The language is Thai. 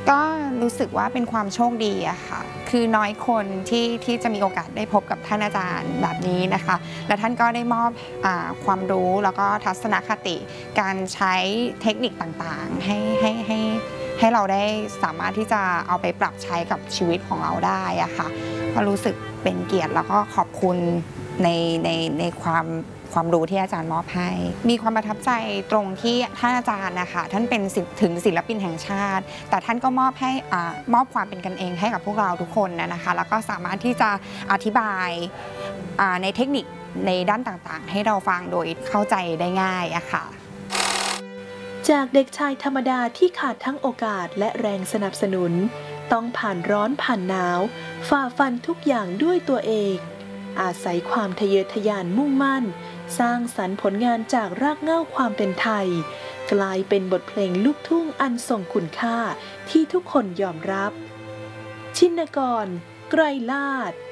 ก็รู้สึกว่าเป็นความโชคดีอะค่ะคือน้อยคนที่จะมีโอกาสได้พบกับท่านอาจารย์แบบนี้นะคะและท่านก็ได้มอบความรู้แล้วก็ทัศนคติการใช้เทคนิคต่างๆให้เราได้สามารถที่จะเอาไปปรับใช้กับชีวิตของเราได้อะค่ะก็รู้สึกเป็นเกียรติแล้วก็ขอบคุณในในความรู้ที่อาจารย์มอบให้มีความประทับใจตรงที่ท่านอาจารย์นะคะท่านเป็นถึงศิลปินแห่งชาติแต่ท่านก็มอบให้มอบความเป็นกันเองให้กับพวกเราทุกคนนะคะแล้วก็สามารถที่จะอธิบายในเทคนิคในด้านต่างๆให้เราฟังโดยเข้าใจได้ง่ายอะค่ะจากเด็กชายธรรมดาที่ขาดทั้งโอกาสและแรงสนับสนุนต้องผ่านร้อนผ่านหนาวฝ่าฟันทุกอย่างด้วยตัวเองอาศัยความทะเยอทะยานมุ่งมั่นสร้างสรรค์ผลงานจากรากเหง้าความเป็นไทยกลายเป็นบทเพลงลูกทุ่งอันทรงคุณค่าที่ทุกคนยอมรับชินกร ไกรลาศ